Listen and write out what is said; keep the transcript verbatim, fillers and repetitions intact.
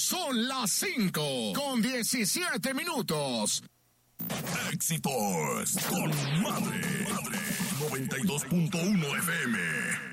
Son las cinco con diecisiete minutos. Éxitos con Madre, Madre noventa y dos punto uno F M.